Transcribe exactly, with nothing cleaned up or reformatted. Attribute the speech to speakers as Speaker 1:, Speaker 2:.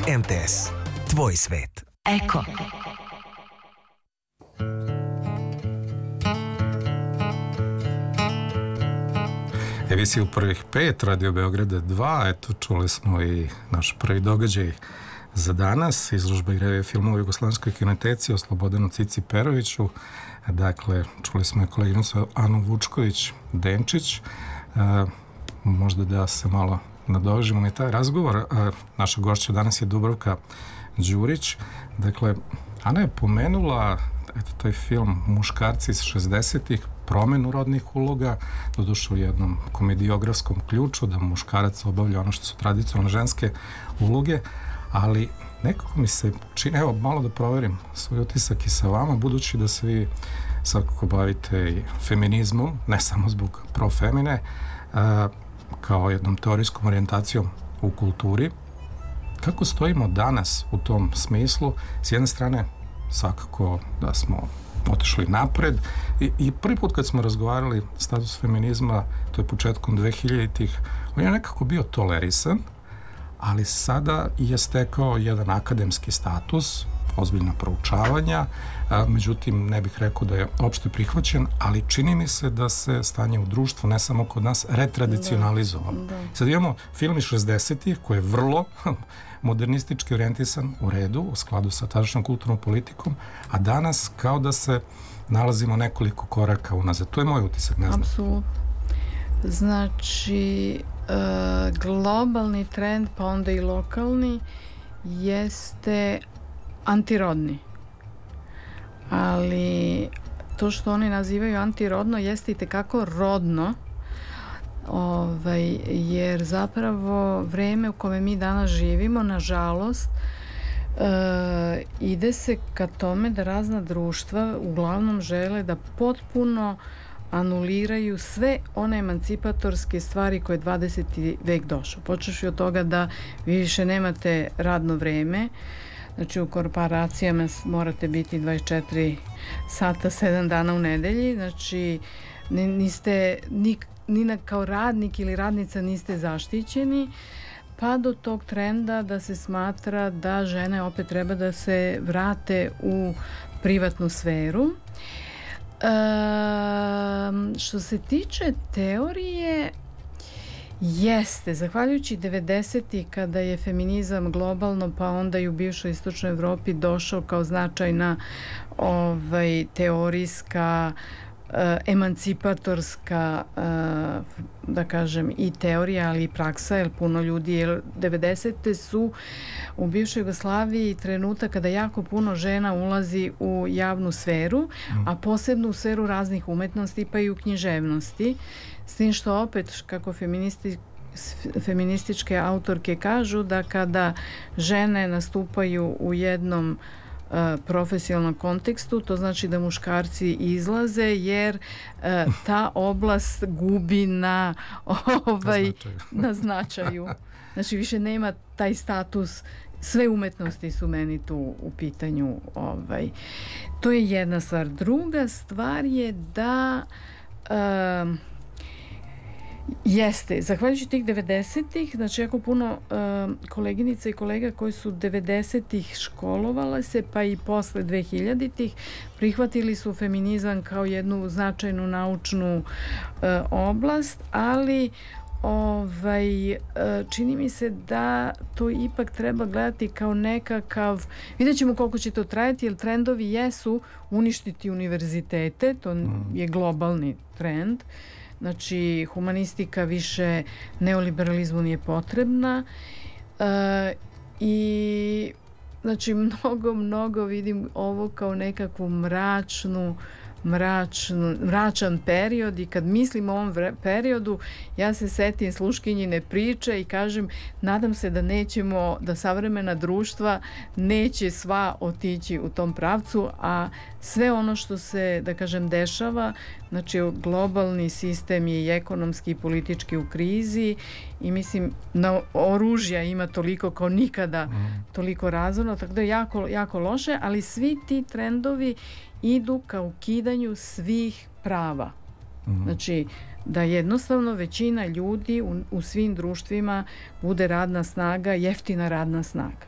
Speaker 1: em te es. Tvoj svet.
Speaker 2: Eko.
Speaker 3: Emisiju prvih pet Radio Beograda dva, eto čuli smo i naš prvi događaj za danas, izložba i revija filmova u Jugoslovenskoj kinoteci o Slobodanu Cici Peroviću. Dakle, čuli smo i koleginicu Anu Vučković-Denčić. E, možda da se malo nadovežimo na taj razgovor. E, naša gošća danas je Dubravka Đurić. Dakle, Ana je pomenula eto, taj film Muškarci iz šezdesetih, promenu rodnih uloga, doduše u jednom komediografskom ključu, da muškarac obavlja ono što su tradicionalne ženske uloge, ali nekako mi se čini, evo malo da proverim svoj utisak i sa vama, budući da se vi svakako bavite i feminizmom, ne samo zbog profemine, a, kao jednom teorijskom orijentacijom u kulturi. Kako stojimo danas u tom smislu? S jedne strane, svakako da smo otišli napred I, i prvi put kad smo razgovarali status feminizma, to je početkom dvehiljaditih, on je nekako bio tolerisan, ali sada je stekao jedan akademski status, ozbiljna proučavanja, a, međutim ne bih rekao da je opšte prihvaćen, ali čini mi se da se stanje u društvu, ne samo kod nas, retradicionalizovalo. Da, da. Sad imamo film iz šezdesetih koji je vrlo modernistički orijentisan, u redu, u skladu sa tadašnjom kulturnom politikom, a danas kao da se nalazimo nekoliko koraka unazad. To je moj utisak, ne znam.
Speaker 4: Apsolutno. Znači, e, globalni trend, pa onda i lokalni, jeste antirodni. Ali to što oni nazivaju antirodno jeste i tekako rodno, ovaj, jer zapravo vreme u kome mi danas živimo, nažalost, e, ide se ka tome da razna društva uglavnom žele da potpuno anuliraju sve one emancipatorske stvari koje je dvadeseti vek došao. Počeš od toga da vi više nemate radno vreme, znači u korporacijama morate biti dvadeset četiri sata, sedam dana u nedelji, znači niste ni, ni na, kao radnik ili radnica niste zaštićeni, pa do tog trenda da se smatra da žene opet treba da se vrate u privatnu sferu. Um, što se tiče teorije, jeste, zahvaljujući devedesetih kada je feminizam globalno pa onda i u bivšoj istočnoj Evropi došao kao značajna ovaj, teorijska emancipatorska da kažem i teorija ali i praksa, jer puno ljudi, jer devedesete su u bivšoj Jugoslaviji trenutak kada jako puno žena ulazi u javnu sferu, a posebno u sferu raznih umetnosti pa i u književnosti, s tim što opet kako feministi feminističke autorke kažu da kada žene nastupaju u jednom Uh, profesionalnom kontekstu, to znači da muškarci izlaze jer uh, ta oblast gubi na ovaj, na značaju. na značaju. Znači više nema taj status, sve umetnosti su meni tu u pitanju. Ovaj. To je jedna stvar. Druga stvar je da uh, jeste, zahvaljujući tih devedesetih, znači jako puno uh, koleginica i kolega koji su devedesetih školovale se, pa i posle dvehiljaditih prihvatili su feminizam kao jednu značajnu naučnu uh, oblast, ali ovaj, uh, čini mi se da to ipak treba gledati kao nekakav, vidjet ćemo koliko će to trajati, jer trendovi jesu uništiti univerzitete, to je globalni trend. Znači, humanistika više neoliberalizmu nije potrebna e, i znači mnogo, mnogo vidim ovo kao nekakvu mračnu mračnu, mračan period i kad mislim o ovom vre, periodu ja se setim sluškinjine priče i kažem nadam se da nećemo, da savremena društva neće sva otići u tom pravcu, a sve ono što se, da kažem, dešava, znači globalni sistem je i ekonomski i politički u krizi i mislim na oružja ima toliko kao nikada mm. toliko razorno, tako da je jako, jako loše, ali svi ti trendovi idu ka ukidanju svih prava. Mm. Znači, da jednostavno većina ljudi u, u svim društvima bude radna snaga, jeftina radna snaga.